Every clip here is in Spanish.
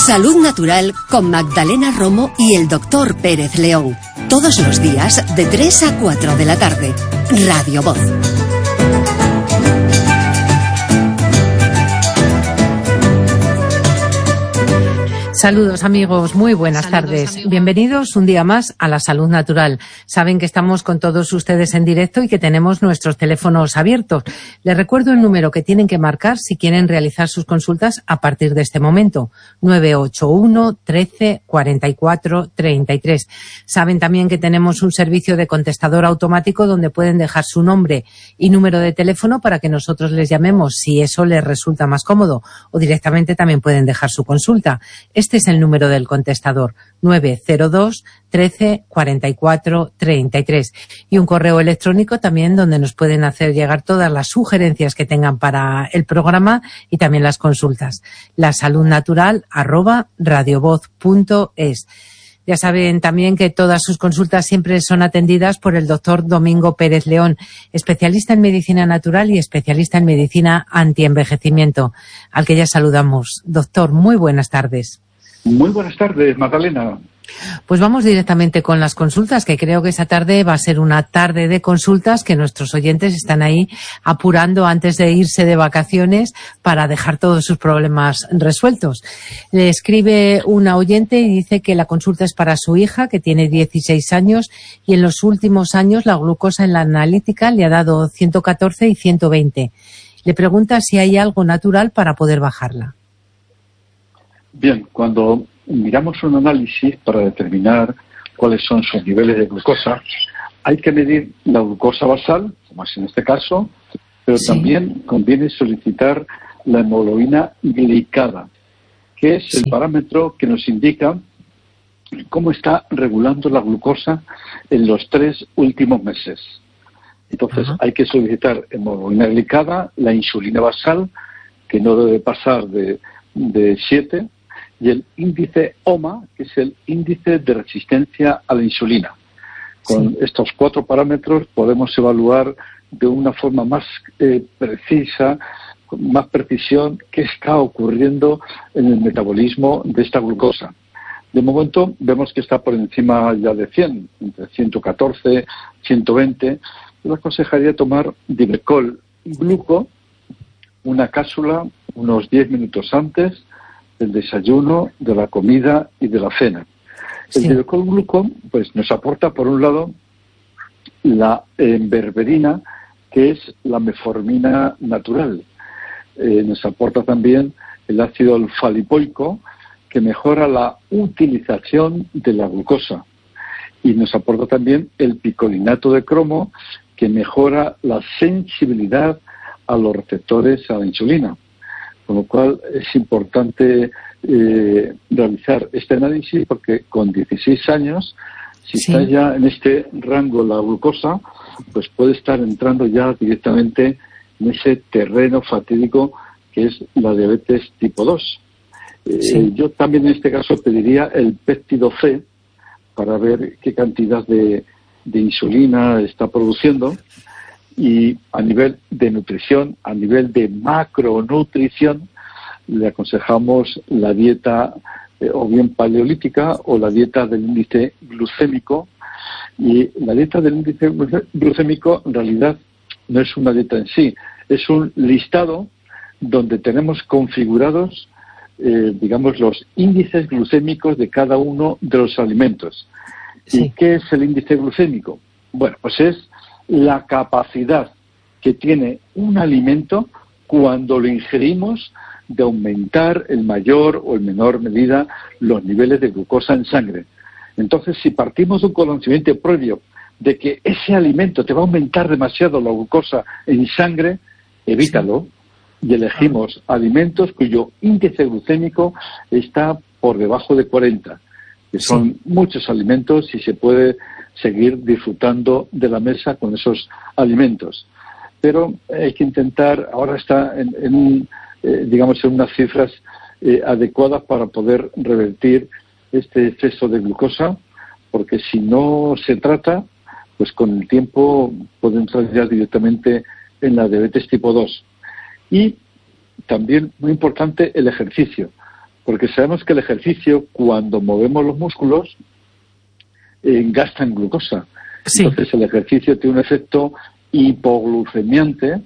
Salud Natural con Magdalena Romo y el Dr. Pérez León. Todos los días de 3 a 4 de la tarde. Radio Voz. Saludos amigos, muy buenas tardes. Amigos. Bienvenidos un día más a la Salud Natural. Saben que estamos con todos ustedes en directo y que tenemos nuestros teléfonos abiertos. Les recuerdo el número que tienen que marcar si quieren realizar sus consultas a partir de este momento. 981 13 44 33. Saben también que tenemos un servicio de contestador automático donde pueden dejar su nombre y número de teléfono para que nosotros les llamemos si eso les resulta más cómodo, o directamente también pueden dejar su consulta. Este es el número del contestador, 902 13 44 33. Y un correo electrónico también donde nos pueden hacer llegar todas las sugerencias que tengan para el programa y también las consultas. lasaludnatural@radiovoz.es. Ya saben también que todas sus consultas siempre son atendidas por el doctor Domingo Pérez León, especialista en medicina natural y especialista en medicina antienvejecimiento, al que ya saludamos. Doctor, muy buenas tardes. Muy buenas tardes, Magdalena. Pues vamos directamente con las consultas, que creo que esa tarde va a ser una tarde de consultas que nuestros oyentes están ahí apurando antes de irse de vacaciones para dejar todos sus problemas resueltos. Le escribe una oyente y dice que la consulta es para su hija, que tiene 16 años, y en los últimos años la glucosa en la analítica le ha dado 114 y 120. Le pregunta si hay algo natural para poder bajarla. Bien, cuando miramos un análisis para determinar cuáles son sus niveles de glucosa, hay que medir la glucosa basal, como es en este caso, pero también conviene solicitar la hemoglobina glicada, que es el parámetro que nos indica cómo está regulando la glucosa en los 3 últimos meses. Entonces, hay que solicitar hemoglobina glicada, la insulina basal, que no debe pasar de 7, y el índice OMA, que es el índice de resistencia a la insulina. Con estos 4 parámetros podemos evaluar de una forma más precisa, con más precisión, qué está ocurriendo en el metabolismo de esta glucosa. De momento vemos que está por encima ya de 100, entre 114, 120. Yo le aconsejaría tomar Divecol Gluco, una cápsula unos 10 minutos antes del desayuno, de la comida y de la cena. El Divecol Gluco pues nos aporta, por un lado, la berberina, que es la metformina natural. Nos aporta también el ácido alfa-lipoico, que mejora la utilización de la glucosa. Y nos aporta también el picolinato de cromo, que mejora la sensibilidad a los receptores a la insulina. Con lo cual es importante realizar este análisis, porque con 16 años, si está ya en este rango la glucosa, pues puede estar entrando ya directamente en ese terreno fatídico que es la diabetes tipo 2. Yo también en este caso pediría el péptido C para ver qué cantidad de insulina está produciendo. Y a nivel de nutrición, a nivel de macronutrición, le aconsejamos la dieta o bien paleolítica o la dieta del índice glucémico. Y la dieta del índice glucémico en realidad no es una dieta en sí, es un listado donde tenemos configurados, digamos, los índices glucémicos de cada uno de los alimentos. ¿Y qué es el índice glucémico? Bueno, pues es la capacidad que tiene un alimento cuando lo ingerimos de aumentar en mayor o en menor medida los niveles de glucosa en sangre. Entonces, si partimos de un conocimiento previo de que ese alimento te va a aumentar demasiado la glucosa en sangre, evítalo y elegimos alimentos cuyo índice glucémico está por debajo de 40, que son muchos alimentos y se puede seguir disfrutando de la mesa con esos alimentos. Pero hay que intentar, ahora está en unas cifras adecuadas para poder revertir este exceso de glucosa, porque si no se trata, pues con el tiempo puede entrar ya directamente en la diabetes tipo 2. Y también, muy importante, el ejercicio, Porque sabemos que el ejercicio, cuando movemos los músculos, gastan glucosa. Sí. Entonces el ejercicio tiene un efecto hipoglucemiante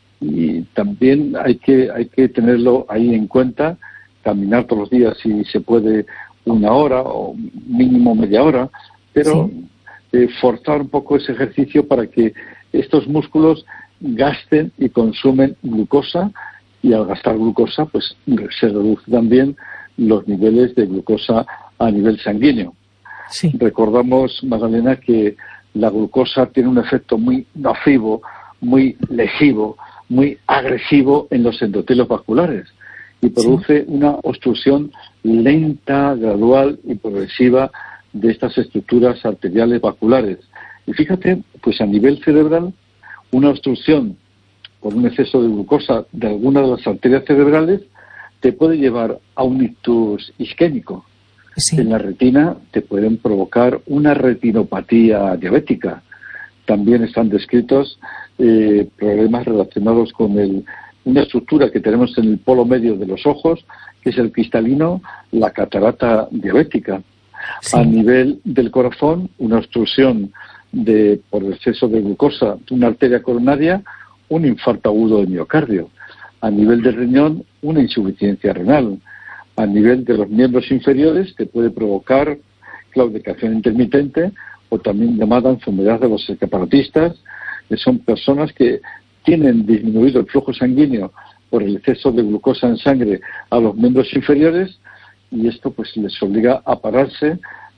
y también hay que tenerlo ahí en cuenta, caminar todos los días si se puede 1 hora o mínimo media hora, pero forzar un poco ese ejercicio para que estos músculos gasten y consumen glucosa, y al gastar glucosa pues se reducen también los niveles de glucosa a nivel sanguíneo. Sí. Recordamos, Magdalena, que la glucosa tiene un efecto muy nocivo, muy lesivo, muy agresivo en los endotelios vasculares y produce una obstrucción lenta, gradual y progresiva de estas estructuras arteriales vasculares. Y fíjate, pues a nivel cerebral, una obstrucción por un exceso de glucosa de alguna de las arterias cerebrales te puede llevar a un ictus isquémico. Sí. En la retina te pueden provocar una retinopatía diabética. También están descritos problemas relacionados con una estructura que tenemos en el polo medio de los ojos, que es el cristalino, la catarata diabética. Sí. A nivel del corazón, una obstrucción por exceso de glucosa de una arteria coronaria, un infarto agudo de miocardio. A nivel del riñón, una insuficiencia renal. A nivel de los miembros inferiores te puede provocar claudicación intermitente o también llamada enfermedad de los escaparatistas, que son personas que tienen disminuido el flujo sanguíneo por el exceso de glucosa en sangre a los miembros inferiores, y esto pues les obliga a pararse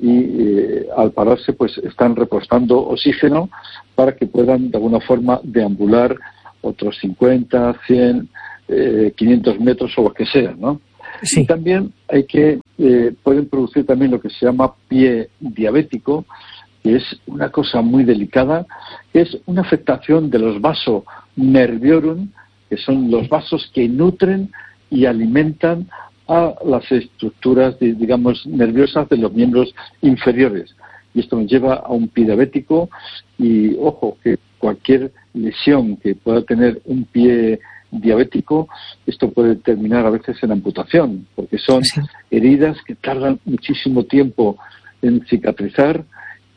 y al pararse pues están repostando oxígeno para que puedan de alguna forma deambular otros 50, 100, 500 metros o lo que sea, ¿no? Sí. Y también pueden producir también lo que se llama pie diabético, que es una cosa muy delicada, que es una afectación de los vasos nerviorum, que son los vasos que nutren y alimentan a las estructuras, digamos, nerviosas de los miembros inferiores. Y esto nos lleva a un pie diabético y, ojo, que cualquier lesión que pueda tener un pie diabético, esto puede terminar a veces en amputación, porque son heridas que tardan muchísimo tiempo en cicatrizar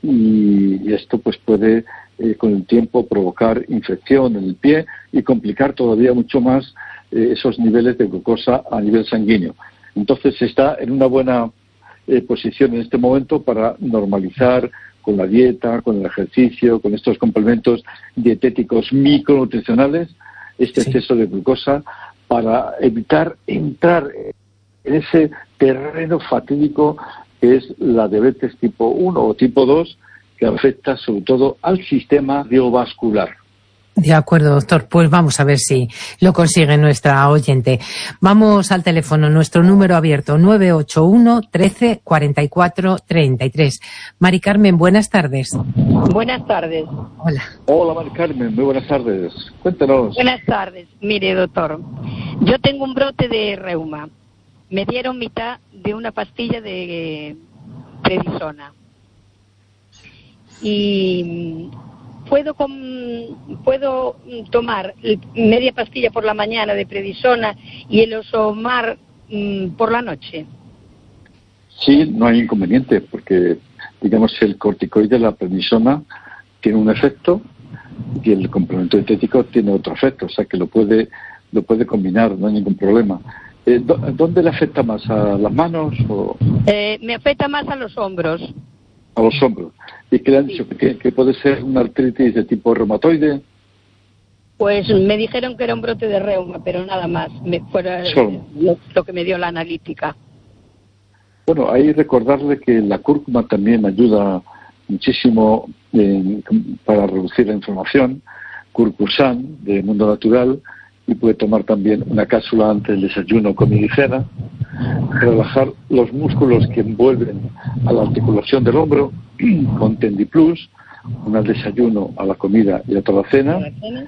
y esto pues puede con el tiempo provocar infección en el pie y complicar todavía mucho más esos niveles de glucosa a nivel sanguíneo. Entonces se está en una buena posición en este momento para normalizar con la dieta, con el ejercicio, con estos complementos dietéticos micronutricionales, este exceso de glucosa, para evitar entrar en ese terreno fatídico que es la diabetes tipo 1 o tipo 2, que afecta sobre todo al sistema cardiovascular. De acuerdo, doctor. Pues vamos a ver si lo consigue nuestra oyente. Vamos al teléfono, nuestro número abierto, 981 13 44 33. Mari Carmen, buenas tardes. Buenas tardes. Hola. Hola, Mari Carmen, muy buenas tardes. Cuéntanos. Buenas tardes. Mire, doctor, yo tengo un brote de reuma. Me dieron mitad de una pastilla de prednisona. Y puedo tomar media pastilla por la mañana de prednisona y el Osomar por la noche. Sí, no hay inconveniente, porque digamos el corticoide, la prednisona, tiene un efecto y el complemento dietético tiene otro efecto, o sea que lo puede combinar, no hay ningún problema. ¿Dónde le afecta más? ¿A las manos? O... me afecta más a los hombros. A los hombros. ¿Y qué le han dicho? ¿Que puede ser una artritis de tipo reumatoide? Pues me dijeron que era un brote de reuma, pero nada más. Lo que me dio la analítica. Bueno, ahí recordarle que la cúrcuma también ayuda muchísimo para reducir la inflamación. Curcusan, de Mundo Natural, y puede tomar también una cápsula antes del desayuno con comidicena, relajar los músculos que envuelven a la articulación del hombro con Tendiplus, una al desayuno, a la comida y otra a la cena.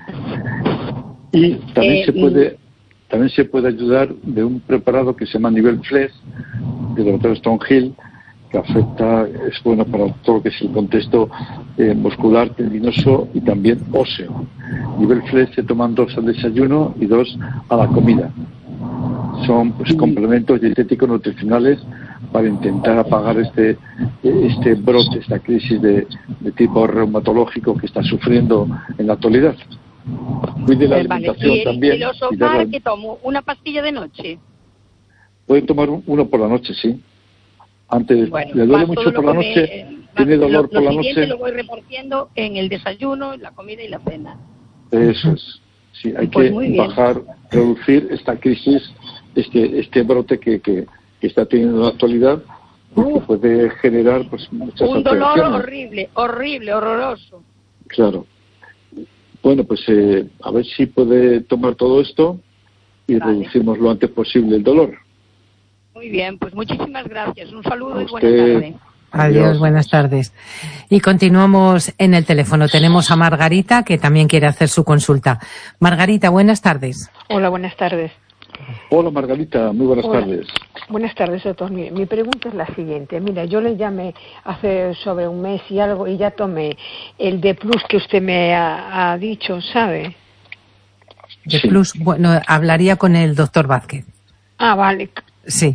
Y también se puede ayudar de un preparado que se llama Nivel Flex, del doctor Stonehill, que es bueno para todo lo que es el contexto muscular, tendinoso y también óseo. Nivel Flex se toman 2 al desayuno y 2 a la comida. son pues complementos dietéticos nutricionales para intentar apagar este brote, esta crisis de tipo reumatológico que está sufriendo en la actualidad. Cuide la alimentación también. ¿Y los Osmar qué tomo? ¿Una pastilla de noche? Pueden tomar uno por la noche, sí. Antes, bueno, le duele mucho por la noche, tiene dolor por la noche. Lo voy repartiendo en el desayuno, la comida y la cena. Eso es. Sí, hay que bajar, reducir esta crisis, este brote que está teniendo en la actualidad, porque puede generar pues muchas un dolor alteraciones. horrible, horroroso. Claro. Bueno, pues a ver si puede tomar todo esto y reducimos lo antes posible el dolor. Muy bien, pues muchísimas gracias. Un saludo y buenas tardes. Adiós, buenas tardes. Y continuamos en el teléfono. Tenemos a Margarita, que también quiere hacer su consulta. Margarita, buenas tardes. Hola, buenas tardes. Hola, Margarita, muy buenas tardes. Buenas tardes, doctor. Mi pregunta es la siguiente. Mira, yo le llamé hace sobre un mes y algo y ya tomé el D Plus que usted me ha dicho, ¿sabe? D Plus, bueno, hablaría con el doctor Vázquez. Ah, vale. Sí.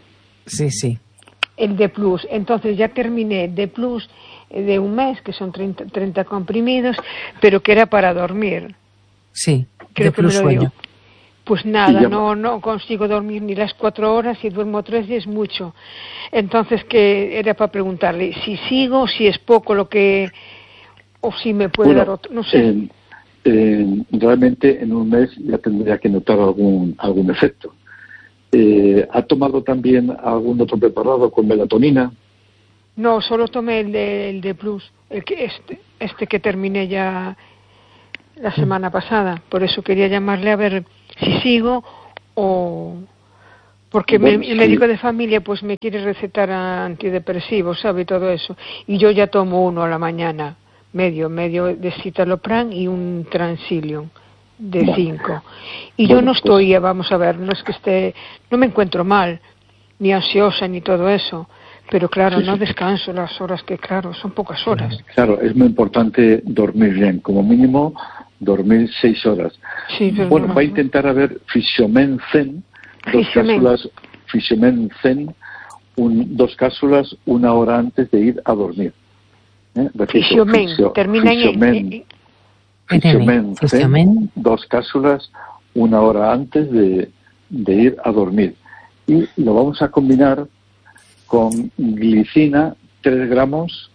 El D Plus. Entonces ya terminé D Plus de un mes, que son 30 comprimidos, pero que era para dormir. Sí, creo D Plus sueño. Pues nada, no consigo dormir ni las 4 horas y duermo 3 y es mucho. Entonces, que era para preguntarle si sigo, si es poco lo que... o si me puede dar otro, no sé. Realmente en un mes ya tendría que notar algún efecto. ¿Ha tomado también algún otro preparado con melatonina? No, solo tomé el de Plus, este que terminé ya la semana pasada. Por eso quería llamarle a ver si sigo o... Porque el médico de familia pues me quiere recetar antidepresivos, ¿sabe? Todo eso. Y yo ya tomo uno a la mañana, medio de citalopram y un Transilium de 5. Y yo no estoy, vamos a ver, no es que no me encuentro mal, ni ansiosa ni todo eso, pero claro, no descanso las horas que, claro, son pocas horas. Claro, es muy importante dormir bien, como mínimo dormir 6 horas. Sí, pero bueno, va a intentar a ver Fisiomen Zen, 2 cápsulas Fisiomen Zen, 2 cápsulas 1 hora antes de ir a dormir. Fisiomen, termina en Fisiomen, 2 cápsulas 1 hora antes de ir a dormir. Y lo vamos a combinar con glicina, 3 gramos.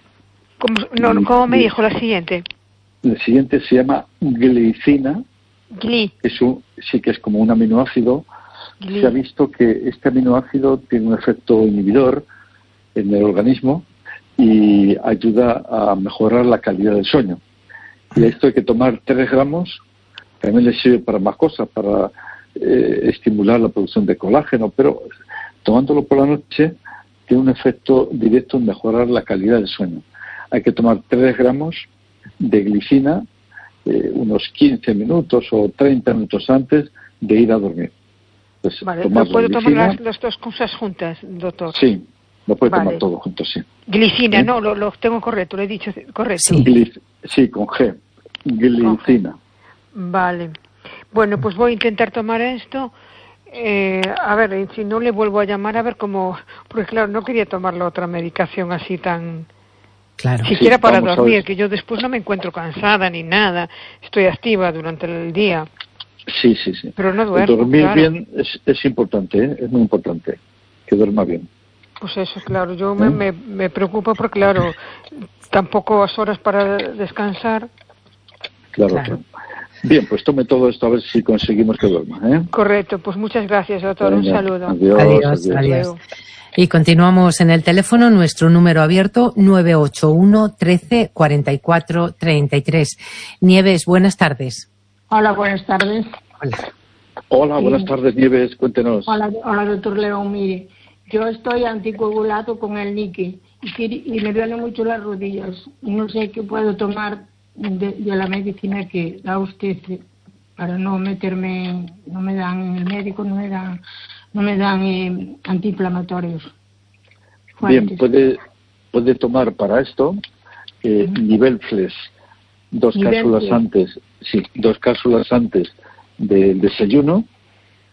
¿Cómo me dijo la siguiente? La siguiente se llama glicina. Que es como un aminoácido. Se ha visto que este aminoácido tiene un efecto inhibidor en el organismo y ayuda a mejorar la calidad del sueño. Y esto hay que tomar 3 gramos, también le sirve para más cosas, para estimular la producción de colágeno, pero tomándolo por la noche tiene un efecto directo en mejorar la calidad del sueño. Hay que tomar 3 gramos de glicina unos 15 minutos o 30 minutos antes de ir a dormir. Pues, vale, ¿no puedo tomar las 2 cosas juntas, doctor? Sí, lo puede tomar todo junto, sí. Glicina, no, lo tengo correcto, lo he dicho correcto. Sí, con G. Glicina. Vale. Bueno, pues voy a intentar tomar esto. A ver, si no le vuelvo a llamar, a ver cómo... Porque claro, no quería tomar la otra medicación así tan... Claro. Siquiera para dormir, que yo después no me encuentro cansada ni nada. Estoy activa durante el día. Sí. Pero no duermo, dormir bien es importante, es muy importante que duerma bien. Pues eso, claro, yo me preocupa porque, claro, tampoco has horas para descansar. Claro. Bien, pues tome todo esto a ver si conseguimos que duerma. Correcto, pues muchas gracias, doctor. Un saludo. Adiós. Y continuamos en el teléfono, nuestro número abierto 981 13 44 33. Nieves, buenas tardes. Hola, buenas tardes. Hola, buenas tardes, Nieves, cuéntenos. Hola, doctor León, mire, yo estoy anticoagulado con el níquel y me duelen mucho las rodillas. No sé qué puedo tomar de la medicina que da usted para no meterme, no me dan el médico, no me dan antiinflamatorios. Bien, puede tomar para esto Nivelflex, 2 cápsulas antes, 2 cápsulas antes del desayuno,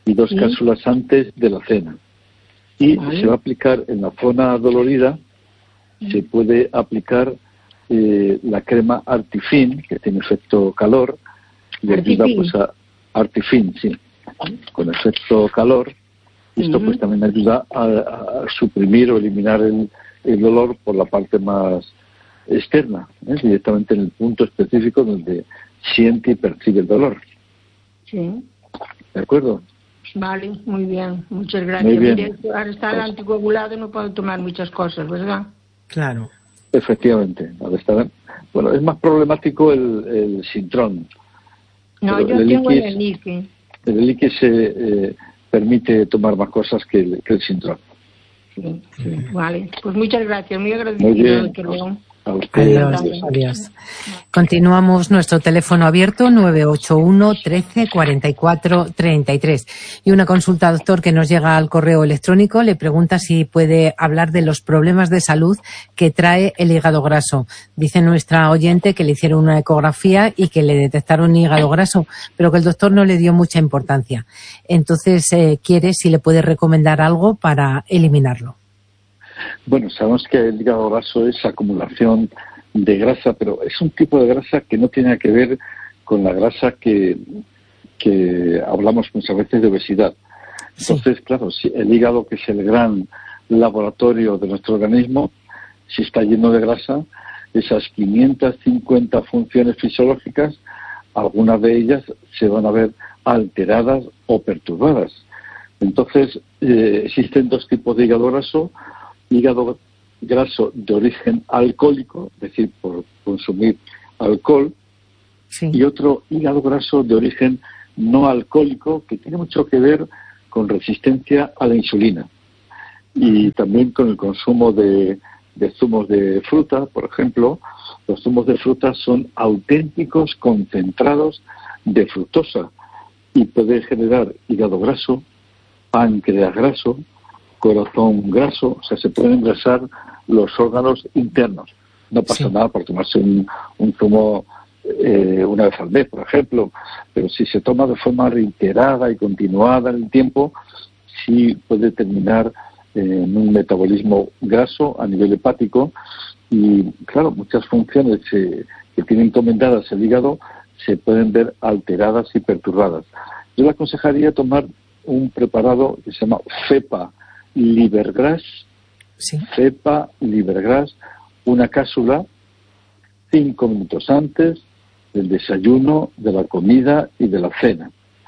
y 2 cápsulas antes de la cena. Y se va a aplicar en la zona dolorida, se puede aplicar la crema Artifin, que tiene efecto calor, y ayuda pues a Artifin, sí, con efecto calor. Y esto pues también ayuda a suprimir o eliminar el dolor por la parte más externa, directamente en el punto específico donde siente y percibe el dolor. Sí. ¿De acuerdo? Vale, muy bien, muchas gracias. Muy bien. Mire, al estar anticoagulado no puedo tomar muchas cosas, ¿verdad? Claro. Efectivamente. Bueno, es más problemático el Sintrón. No, pero yo tengo el Eliquis. El Eliquis se permite tomar más cosas que el Sintrón. Sí. Vale, pues muchas gracias, muy agradecido. Muy bien. Adiós. Continuamos nuestro teléfono abierto 981 13 44 33. Y una consulta, doctor, que nos llega al correo electrónico, le pregunta si puede hablar de los problemas de salud que trae el hígado graso. Dice nuestra oyente que le hicieron una ecografía y que le detectaron hígado graso, pero que el doctor no le dio mucha importancia. Entonces quiere si le puede recomendar algo para eliminarlo. Bueno, sabemos que el hígado graso es acumulación de grasa, pero es un tipo de grasa que no tiene que ver con la grasa que hablamos muchas veces de obesidad. Entonces, claro, si el hígado, que es el gran laboratorio de nuestro organismo, si está lleno de grasa, esas 550 funciones fisiológicas, algunas de ellas se van a ver alteradas o perturbadas. Entonces, existen 2 tipos de hígado graso: hígado graso de origen alcohólico, es decir, por consumir alcohol, y otro hígado graso de origen no alcohólico, que tiene mucho que ver con resistencia a la insulina y también con el consumo de zumos de fruta. Por ejemplo, los zumos de fruta son auténticos concentrados de fructosa y puede generar hígado graso, páncreas graso, corazón graso, o sea, se pueden engrasar los órganos internos. No pasa nada por tomarse un zumo una vez al mes, por ejemplo, pero si se toma de forma reiterada y continuada en el tiempo, sí puede terminar en un metabolismo graso a nivel hepático y, claro, muchas funciones que tienen encomendadas el hígado se pueden ver alteradas y perturbadas. Yo le aconsejaría tomar un preparado que se llama Cepa Livergras, Cepa Livergras, una cápsula 5 minutos antes del desayuno, de la comida y de la cena.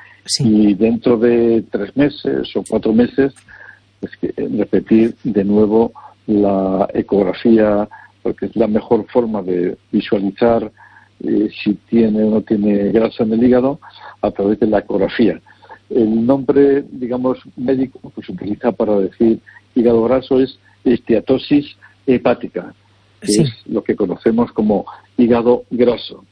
Y dentro de 3 meses o 4 meses, pues repetir de nuevo la ecografía, porque es la mejor forma de visualizar si tiene o no tiene grasa en el hígado, a través de la ecografía. El nombre, digamos, médico que se utiliza para decir hígado graso es esteatosis hepática, que es lo que conocemos como hígado graso.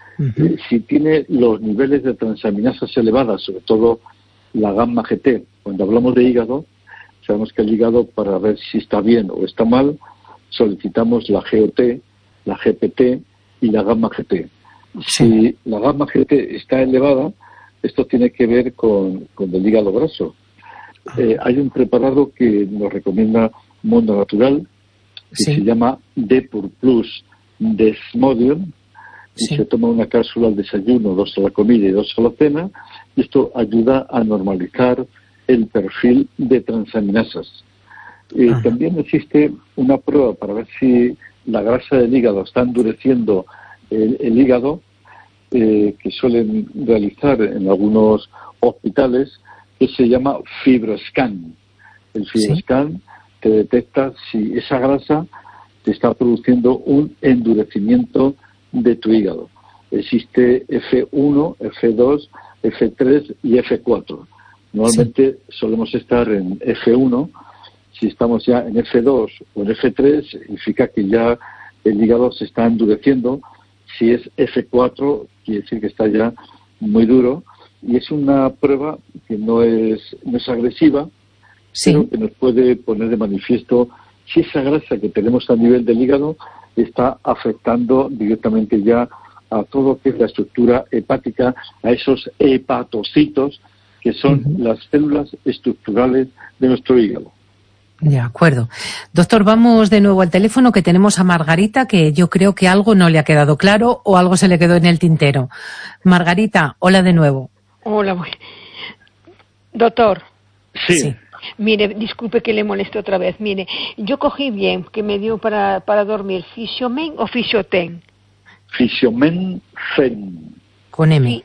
Si tiene los niveles de transaminasas elevadas, sobre todo la gamma GT, cuando hablamos de hígado, sabemos que el hígado, para ver si está bien o está mal, solicitamos la GOT, la GPT y la gamma GT. Si la gamma GT está elevada, esto tiene que ver con el hígado graso. Hay un preparado que nos recomienda Mundo Natural, que se llama Depur Plus Desmodium, y se toma una cápsula al desayuno, 2 a la comida y 2 a la cena, y esto ayuda a normalizar el perfil de transaminasas. También existe una prueba para ver si la grasa del hígado está endureciendo el hígado, que suelen realizar en algunos hospitales, que se llama FibroScan. El FibroScan te detecta si esa grasa te está produciendo un endurecimiento de tu hígado. Existe F1, F2, F3 y F4. Normalmente solemos estar en F1. Si estamos ya en F2 o en F3, significa que ya el hígado se está endureciendo. Si es F4, quiere decir que está ya muy duro. Y es una prueba que no es agresiva, pero que nos puede poner de manifiesto si esa grasa que tenemos a nivel del hígado está afectando directamente ya a todo lo que es la estructura hepática, a esos hepatocitos que son las células estructurales de nuestro hígado. De acuerdo. Doctor, vamos de nuevo al teléfono, que tenemos a Margarita, que yo creo que algo no le ha quedado claro o algo se le quedó en el tintero. Margarita, hola de nuevo. Hola, doctor. Sí. Mire, disculpe que le moleste otra vez. Mire, yo cogí bien, que me dio para dormir, Fisiomen o Fisioten. Fisiomen Zen. Con M.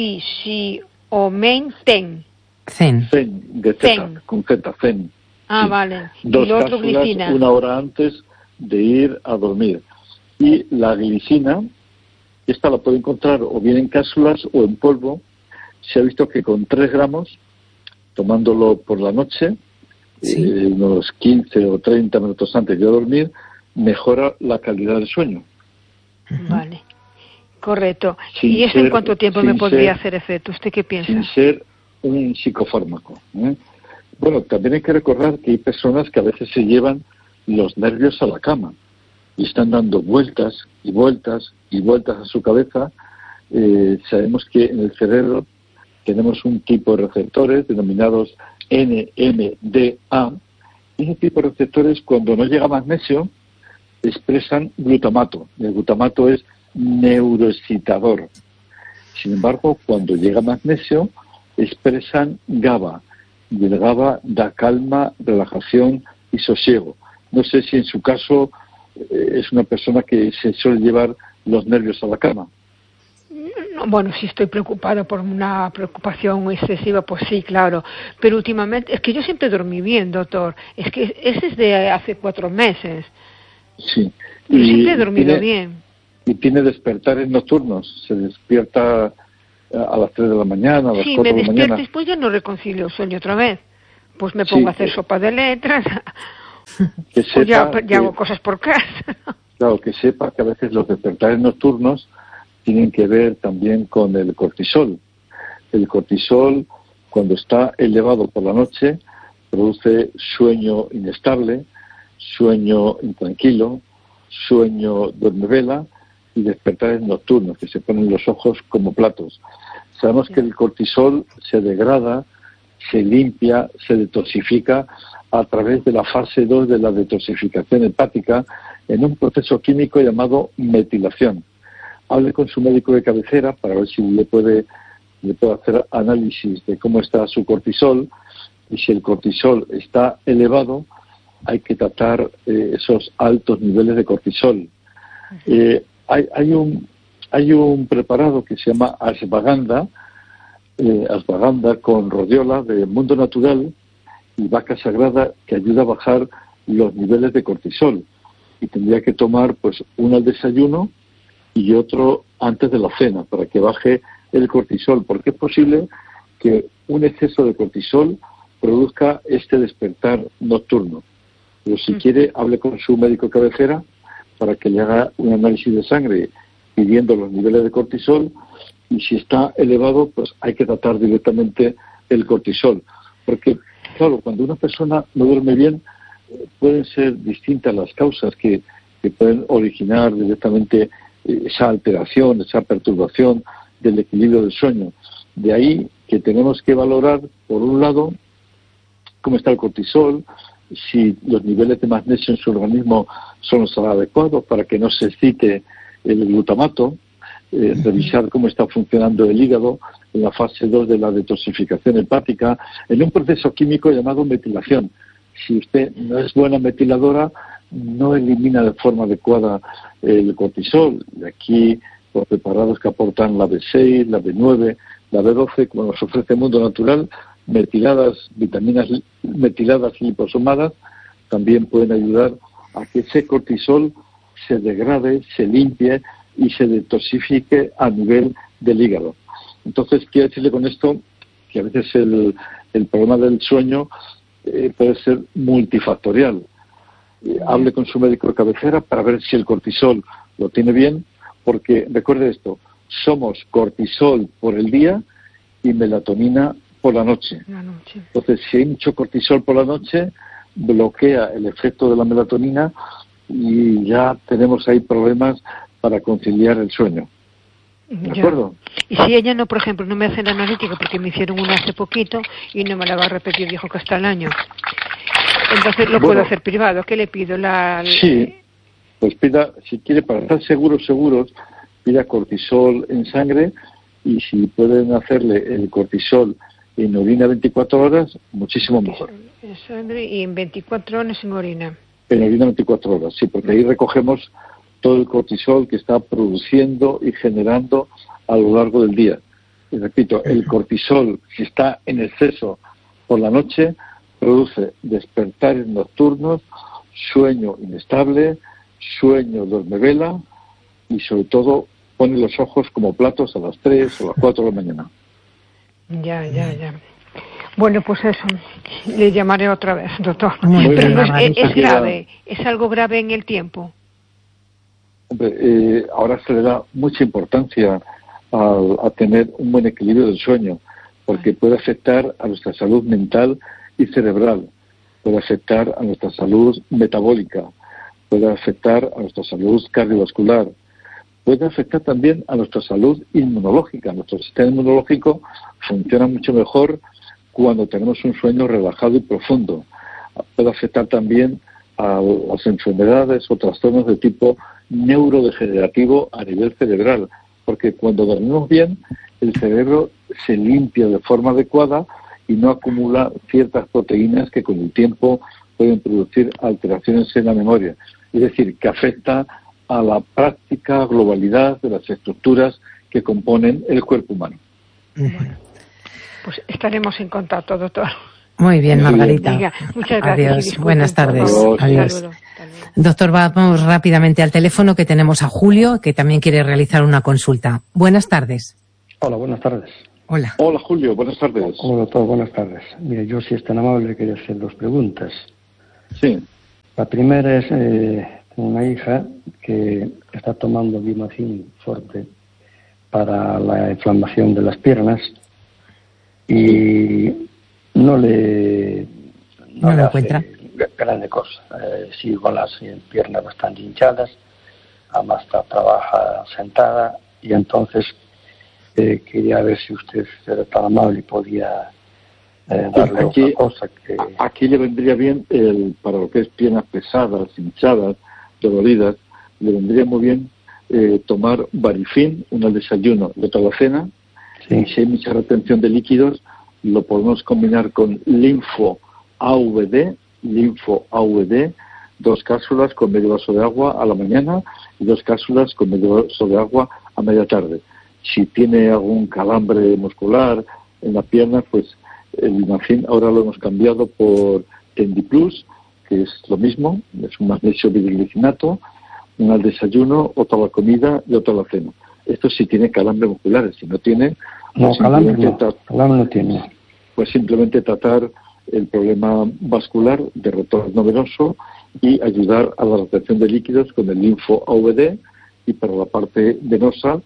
Fisiomen Ten. Zen. Zen, de Z, con Z, Zen. Ah, sí. Vale. 2 y lo otro, cápsulas, glicina. 1 hora antes de ir a dormir. Y la glicina, esta la puede encontrar o bien en cápsulas o en polvo. Se ha visto que con 3 gramos, tomándolo por la noche, unos 15 o 30 minutos antes de dormir, mejora la calidad del sueño. Vale, correcto. ¿Y eso en cuánto tiempo me podría hacer efecto? ¿Usted qué piensa? Sin ser un psicofármaco. Bueno, también hay que recordar que hay personas que a veces se llevan los nervios a la cama y están dando vueltas y vueltas y vueltas a su cabeza. Sabemos que en el cerebro tenemos un tipo de receptores denominados NMDA. Y ese tipo de receptores, cuando no llega magnesio, expresan glutamato. El glutamato es neuroexcitador. Sin embargo, cuando llega magnesio, expresan GABA. Y el GABA da calma, relajación y sosiego. No sé si en su caso es una persona que se suele llevar los nervios a la cama. Bueno, si estoy preocupada por una preocupación excesiva, pues sí, claro. Pero últimamente, es que yo siempre dormí bien, doctor. Es que ese es de hace 4 meses. Sí. Yo siempre he dormido bien. Y tiene despertares nocturnos. Se despierta a las 3 de la mañana, a las 4 de la mañana. Sí, me despierto y después ya no reconcilio el sueño otra vez. Pues me pongo a hacer sopa de letras. Que pues ya hago cosas por casa. Claro, que sepa que a veces los despertares nocturnos tienen que ver también con el cortisol. El cortisol, cuando está elevado por la noche, produce sueño inestable, sueño intranquilo, sueño duermevela y despertares nocturnos, que se ponen los ojos como platos. Sabemos que el cortisol se degrada, se limpia, se detoxifica a través de la fase 2 de la detoxificación hepática en un proceso químico llamado metilación. Hable con su médico de cabecera para ver si le puede hacer análisis de cómo está su cortisol, y si el cortisol está elevado, hay que tratar esos altos niveles de cortisol. Hay un preparado que se llama ashwagandha con rodiola de Mundo Natural y vaca sagrada, que ayuda a bajar los niveles de cortisol. Y tendría que tomar pues uno al desayuno y otro antes de la cena, para que baje el cortisol, porque es posible que un exceso de cortisol produzca este despertar nocturno. Pero si quiere, hable con su médico cabecera para que le haga un análisis de sangre pidiendo los niveles de cortisol, y si está elevado, pues hay que tratar directamente el cortisol. Porque, claro, cuando una persona no duerme bien, pueden ser distintas las causas que pueden originar directamente esa alteración, esa perturbación del equilibrio del sueño. De ahí que tenemos que valorar, por un lado, cómo está el cortisol, si los niveles de magnesio en su organismo son los adecuados para que no se excite el glutamato, revisar cómo está funcionando el hígado en la fase 2 de la detoxificación hepática, en un proceso químico llamado metilación. Si usted no es buena metiladora, no elimina de forma adecuada el cortisol. Y aquí los preparados que aportan la B6, la B9, la B12, como nos ofrece el Mundo Natural, metiladas, vitaminas metiladas y liposomadas, también pueden ayudar a que ese cortisol se degrade, se limpie y se detoxifique a nivel del hígado. Entonces, quiero decirle con esto que a veces el problema del sueño puede ser multifactorial. Hable con su médico de cabecera para ver si el cortisol lo tiene bien, porque recuerde esto, somos cortisol por el día y melatonina por la noche. Entonces, si hay mucho cortisol por la noche, bloquea el efecto de la melatonina y ya tenemos ahí problemas para conciliar el sueño. ¿De acuerdo? Y si ella no, por ejemplo, no me hace la analítica, porque me hicieron una hace poquito y no me la va a repetir, dijo que hasta el año. Entonces lo puedo hacer privado. ¿Qué le pido? Sí, pues pida, si quiere, para estar seguros, pida cortisol en sangre, y si pueden hacerle el cortisol en orina 24 horas, muchísimo mejor. En sangre y en 24 horas en orina. En orina 24 horas, sí, porque ahí recogemos todo el cortisol que está produciendo y generando a lo largo del día. Y repito, el cortisol, si está en exceso por la noche, produce despertares nocturnos, sueño inestable, sueño dormevela y sobre todo pone los ojos como platos a las 3 o las 4 de la mañana. Ya. Bueno, pues eso, le llamaré otra vez, doctor. Pero no es grave, es algo grave en el tiempo. Hombre, ahora se le da mucha importancia a tener un buen equilibrio del sueño, porque puede afectar a nuestra salud mental y cerebral, puede afectar a nuestra salud metabólica, puede afectar a nuestra salud cardiovascular, puede afectar también a nuestra salud inmunológica. Nuestro sistema inmunológico funciona mucho mejor cuando tenemos un sueño relajado y profundo. Puede afectar también a las enfermedades o trastornos de tipo neurodegenerativo a nivel cerebral, porque cuando dormimos bien, el cerebro se limpia de forma adecuada y no acumula ciertas proteínas que con el tiempo pueden producir alteraciones en la memoria. Es decir, que afecta a la práctica globalidad de las estructuras que componen el cuerpo humano. Bueno, pues estaremos en contacto, doctor. Muy bien, Margarita. Venga, muchas gracias. Adiós. Buenas tardes. Adiós. Doctor, vamos rápidamente al teléfono, que tenemos a Julio, que también quiere realizar una consulta. Buenas tardes. Hola, buenas tardes. Hola. Hola, Julio, buenas tardes. Hola, doctor, buenas tardes. Mire, yo, si es tan amable, quería hacer 2 preguntas. Sí. La primera es, tengo una hija que está tomando Vimacin Forte para la inflamación de las piernas y no le encuentra grande cosa. Sigue con las piernas bastante hinchadas, además trabaja sentada, y entonces quería ver si usted era tan amable y podía darle otra cosa que... Aquí le vendría bien, para lo que es piernas pesadas, hinchadas, doloridas, le vendría muy bien tomar Varifin, uno al desayuno y otro a la cena. Sí. Y si hay mucha retención de líquidos, lo podemos combinar con Linfo AVD, 2 cápsulas con medio vaso de agua a la mañana y 2 cápsulas con medio vaso de agua a media tarde. Si tiene algún calambre muscular en la pierna, pues el Vimacin ahora lo hemos cambiado por Tendiplus, que es lo mismo, es un magnesio biglicinato, uno al desayuno, otro a la comida y otro a la cena. Esto sí tiene calambres musculares, si no tiene... No, calambre no tiene. Pues simplemente tratar el problema vascular de retorno venoso y ayudar a la retención de líquidos con el Linfo AVD, y para la parte venosa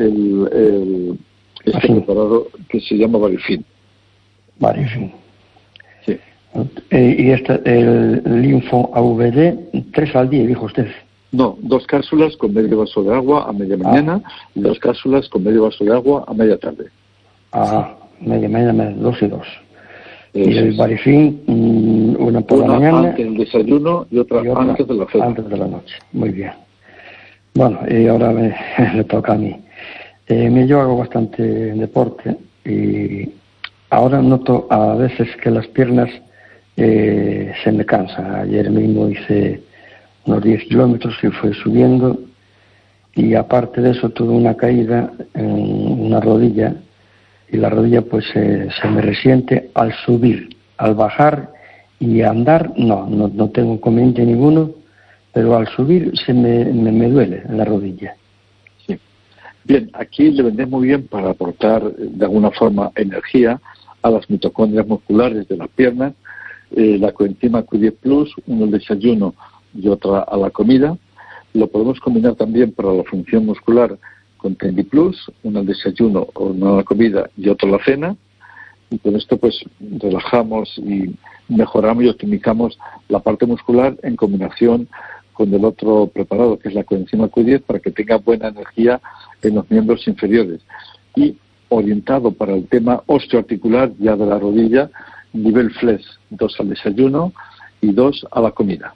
este preparado que se llama Varifin. Varifin. Sí. Y el Linfo AVD, 3 al día, dijo usted. No, 2 cápsulas con medio vaso de agua a media mañana y 2 cápsulas con medio vaso de agua a media tarde. Media mañana, 2 y 2. Y el Varifin, una por la mañana. Antes del desayuno y otra antes de la cena. Antes de la noche, muy bien. Bueno, y ahora me toca a mí. Yo hago bastante deporte y ahora noto a veces que las piernas se me cansan. Ayer mismo hice unos 10 kilómetros y fue subiendo, y aparte de eso tuve una caída en una rodilla, y la rodilla pues se me resiente al subir. Al bajar y andar no tengo inconveniente ninguno, pero al subir se me duele la rodilla. Sí. Bien, aquí le vendré muy bien para aportar de alguna forma energía a las mitocondrias musculares de las piernas, la coenzima Q10 Plus, uno al desayuno y otra a la comida. Lo podemos combinar también para la función muscular con Tendi Plus, uno al desayuno o uno a la comida y otro a la cena. Y con esto pues relajamos y mejoramos y optimizamos la parte muscular en combinación con el otro preparado, que es la coenzima Q10, para que tenga buena energía en los miembros inferiores. Y orientado para el tema osteoarticular ya de la rodilla, nivel flex, 2 al desayuno y 2 a la comida.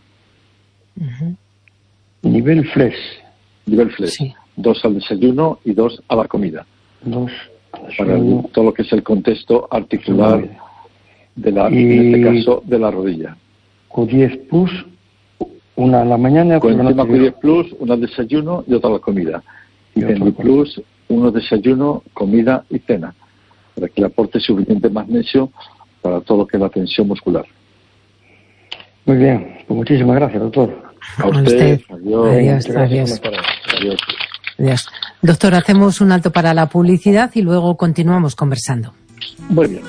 Nivel flex. Nivel flex, sí. 2 al desayuno y 2 a la comida. 2 para todo lo que es el contexto articular de la, en este caso, de la rodilla. Q10 Plus, una a la mañana, con encima Q10 Plus, una al desayuno y otra a la comida. Y Denli Plus, uno desayuno, comida y cena, para que le aporte suficiente magnesio para todo lo que es la tensión muscular. Muy bien, pues muchísimas gracias, doctor. A usted. Adiós. Adiós. Doctor, hacemos un alto para la publicidad y luego continuamos conversando. Muy bien.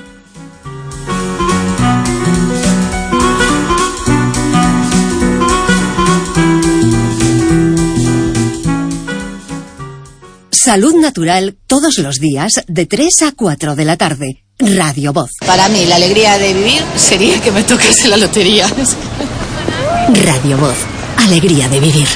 Salud Natural todos los días de 3 a 4 de la tarde. Radio Voz. Para mí la alegría de vivir sería que me tocase la lotería. Radio Voz. Alegría de vivir.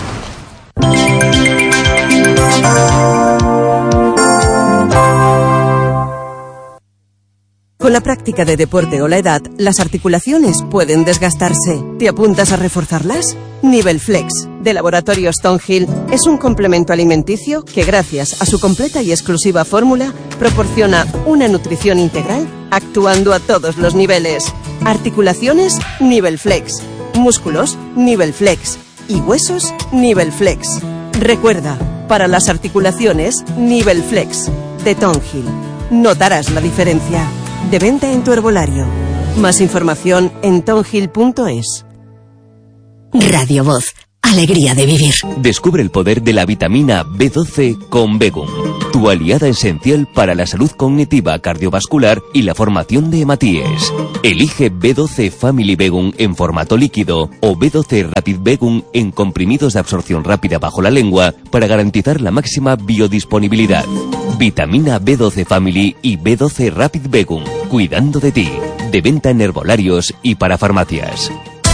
Con la práctica de deporte o la edad, las articulaciones pueden desgastarse. ¿Te apuntas a reforzarlas? Nivel Flex, de Laboratorios Tonhill, es un complemento alimenticio que, gracias a su completa y exclusiva fórmula, proporciona una nutrición integral actuando a todos los niveles. Articulaciones, Nivel Flex. Músculos, Nivel Flex. Y huesos, Nivel Flex. Recuerda, para las articulaciones, Nivel Flex, de Tonhill. Notarás la diferencia. De venta en tu herbolario. Más información en tonhill.es. Radio Voz. Alegría de vivir. Descubre el poder de la vitamina B12 con Begum, tu aliada esencial para la salud cognitiva, cardiovascular y la formación de hematíes. Elige B12 Family Begum en formato líquido o B12 Rapid Begum en comprimidos de absorción rápida bajo la lengua para garantizar la máxima biodisponibilidad. Vitamina B12 Family y B12 Rapid Begum, cuidando de ti. De venta en herbolarios y para farmacias.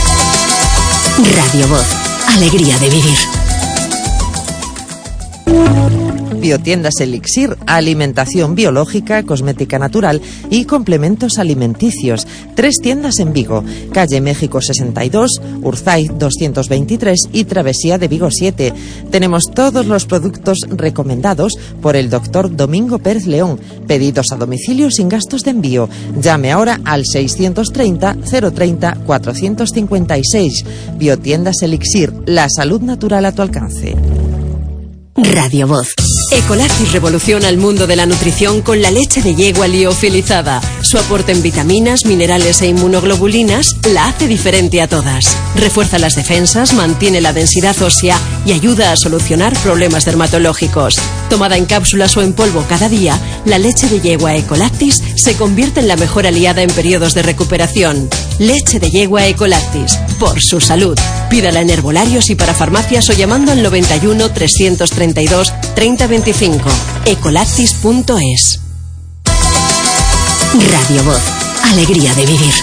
Radio Voz. Alegría de vivir. Biotiendas Elixir, alimentación biológica, cosmética natural y complementos alimenticios. 3 tiendas en Vigo, calle México 62, Urzay 223 y Travesía de Vigo 7. Tenemos todos los productos recomendados por el doctor Domingo Pérez León. Pedidos a domicilio sin gastos de envío. Llame ahora al 630 030 456. Biotiendas Elixir, la salud natural a tu alcance. Radio Voz. Ecolactis revoluciona el mundo de la nutrición con la leche de yegua liofilizada. Su aporte en vitaminas, minerales e inmunoglobulinas la hace diferente a todas. Refuerza las defensas, mantiene la densidad ósea y ayuda a solucionar problemas dermatológicos. Tomada en cápsulas o en polvo cada día, la leche de yegua Ecolactis se convierte en la mejor aliada en periodos de recuperación. Leche de yegua Ecolactis, por su salud. Pídala en herbolarios y para farmacias o llamando al 91 332 3025. Ecolactis.es. Radio Voz. Alegría de vivir.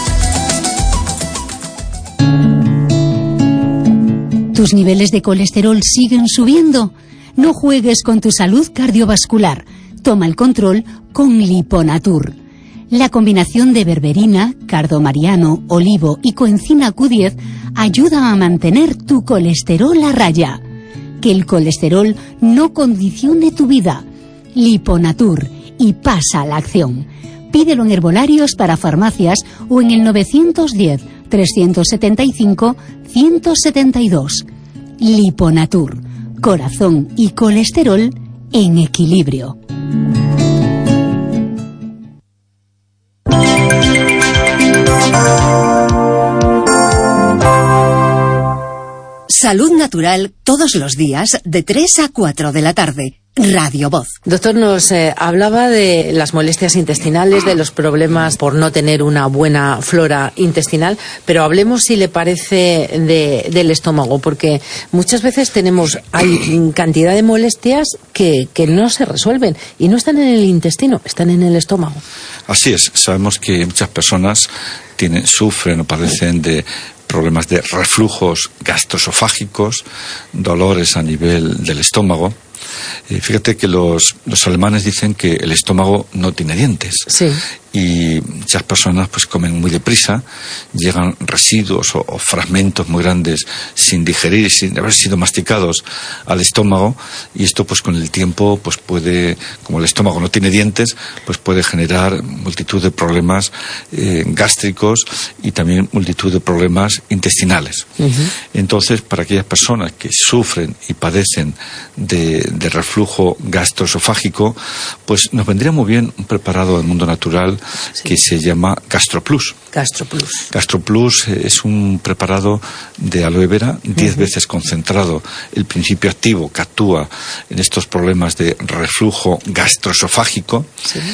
¿Tus niveles de colesterol siguen subiendo? No juegues con tu salud cardiovascular. Toma el control con Liponatur. La combinación de berberina, cardomariano, olivo y coenzima Q10 ayuda a mantener tu colesterol a raya. Que el colesterol no condicione tu vida. Liponatur, y pasa a la acción. Pídelo en herbolarios para farmacias o en el 910 375 172. Liponatur, corazón y colesterol en equilibrio. Salud Natural todos los días de 3 a 4 de la tarde. Radio Voz. Doctor, nos hablaba de las molestias intestinales, de los problemas por no tener una buena flora intestinal, pero hablemos, si le parece, del estómago, porque muchas veces hay cantidad de molestias que no se resuelven y no están en el intestino, están en el estómago. Así es, sabemos que muchas personas sufren o padecen de problemas de reflujos gastroesofágicos, dolores a nivel del estómago. Fíjate que los alemanes dicen que el estómago no tiene dientes. Sí. Y muchas personas pues comen muy deprisa, llegan residuos o fragmentos muy grandes sin digerir, sin haber sido masticados al estómago, y esto pues con el tiempo pues puede, como el estómago no tiene dientes, pues puede generar multitud de problemas gástricos y también multitud de problemas intestinales. Entonces, para aquellas personas que sufren y padecen de reflujo gastroesofágico, pues nos vendría muy bien un preparado del mundo natural que se llama GastroPlus. GastroPlus es un preparado de aloe vera 10 veces concentrado. El principio activo que actúa en estos problemas de reflujo gastroesofágico.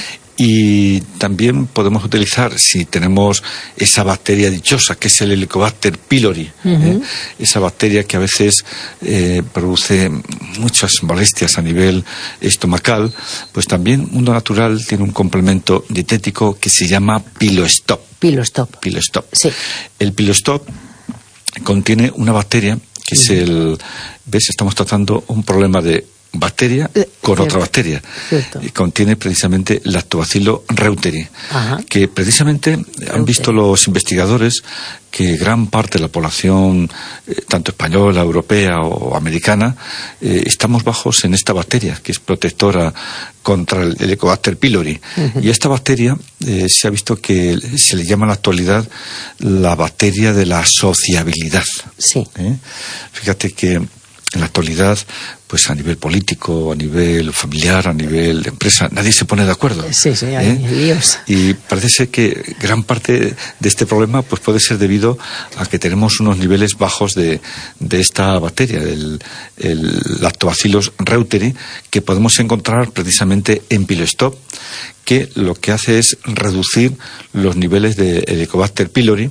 Y también podemos utilizar, si tenemos esa bacteria dichosa, que es el Helicobacter pylori, esa bacteria que a veces produce muchas molestias a nivel estomacal, pues también Mundo Natural tiene un complemento dietético que se llama Pilostop. Sí. El Pilostop contiene una bacteria que es ¿ves? Estamos tratando un problema de bacteria con otra bacteria. Y contiene precisamente Lactobacillus reuteri, que precisamente han visto los investigadores que gran parte de la población, tanto española, europea o americana, estamos bajos en esta bacteria, que es protectora contra el Helicobacter pylori. Y esta bacteria se ha visto que se le llama en la actualidad la bacteria de la sociabilidad. Fíjate que en la actualidad, pues a nivel político, a nivel familiar, a nivel de empresa, nadie se pone de acuerdo. Hay líos. Y parece ser que gran parte de este problema pues puede ser debido a que tenemos unos niveles bajos de esta bacteria, el Lactobacillus reuteri, que podemos encontrar precisamente en Pilostop, que lo que hace es reducir los niveles de Helicobacter pylori.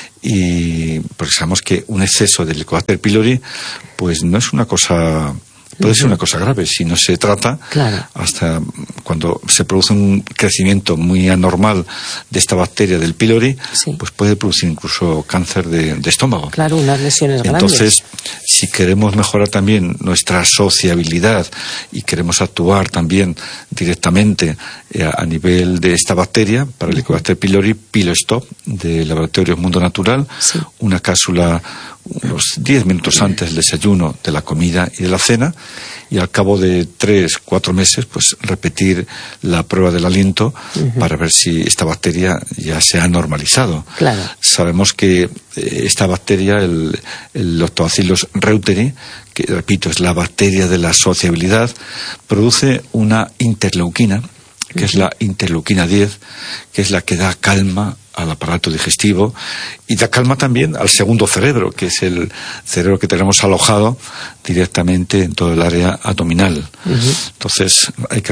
Y porque sabemos que un exceso de Helicobacter pylori pues no es una cosa, puede ser una cosa grave si no se trata. Hasta cuando se produce un crecimiento muy anormal de esta bacteria del pylori, pues puede producir incluso cáncer de estómago. Unas lesiones grandes. Entonces, si queremos mejorar también nuestra sociabilidad y queremos actuar también directamente a nivel de esta bacteria, para el Helicobacter pylori, Pilostop de Laboratorios Mundo Natural, una cápsula unos 10 minutos antes del desayuno, de la comida y de la cena, y al cabo de 3-4 meses pues repetir la prueba del aliento para ver si esta bacteria ya se ha normalizado. Sabemos que esta bacteria, el Lactobacillus reuteri, que repito es la bacteria de la sociabilidad, produce una interleuquina, que es la interleuquina 10, que es la que da calma al aparato digestivo y da calma también al segundo cerebro, que es el cerebro que tenemos alojado directamente en todo el área abdominal. Entonces hay que